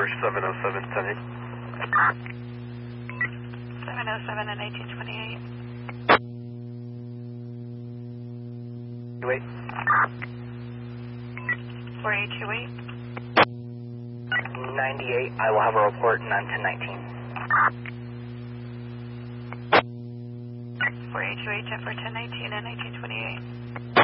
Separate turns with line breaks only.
for 707, 10
707 and 1828.
Wait.
4828.
98, I will have a report 91019.
4828, 10 for 1019 and 1828.